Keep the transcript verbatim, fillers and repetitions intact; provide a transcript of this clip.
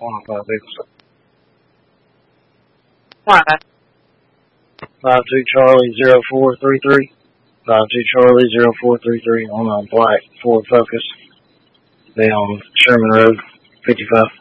one oh five vehicles. Why? five two Charlie zero four three three. five two Charlie zero four three three on a black Ford Focus. They on Sherman Road, fifty-five.